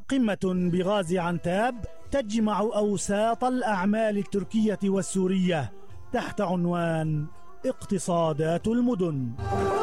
قمة بغازي عنتاب تجمع أوساط الأعمال التركية والسورية تحت عنوان اقتصادات المدن.